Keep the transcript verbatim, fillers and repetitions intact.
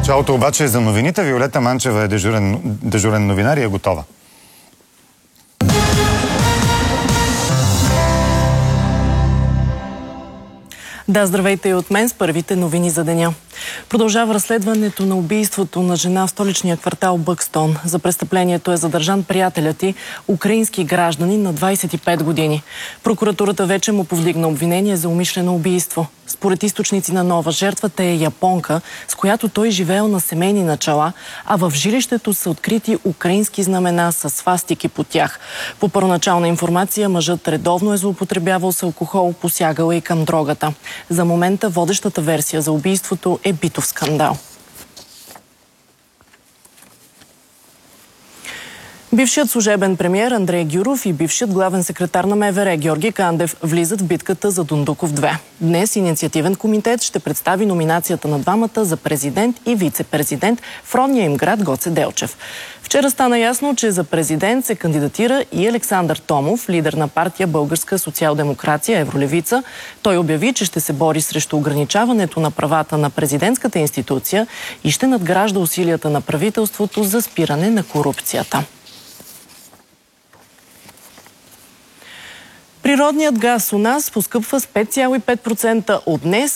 Началото обаче е за новините. Виолета Манчева е дежурен, дежурен новинар и е готова. Да, здравейте и от мен с първите новини за деня. Продължава разследването на убийството на жена в столичния квартал Бъкстон. За престъплението е задържан приятелят й, украински гражданин на двадесет и пет години. Прокуратурата вече му повдигна обвинение за умишлено убийство. Според източници на Нова, жертвата е японка, с която той живеел на семейни начала, а в жилището са открити украински знамена с свастики по тях. По първоначална информация, мъжът редовно е злоупотребявал с алкохол, посягал и към дрогата. За момента водещата версия за убийството е битов скандал. Бившият служебен премиер Андрей Гюров и бившият главен секретар на МВР Георги Кандев влизат в битката за Дондуков две. Днес инициативен комитет ще представи номинацията на двамата за президент и вице-президент в родния им град Гоце Делчев. Вчера стана ясно, че за президент се кандидатира и Александър Томов, лидер на партия Българска социал-демокрация Евролевица. Той обяви, че ще се бори срещу ограничаването на правата на президентската институция и ще надгражда усилията на правителството за спиране на корупцията. Природният газ у нас поскъпва с пет цяло и пет процента от днес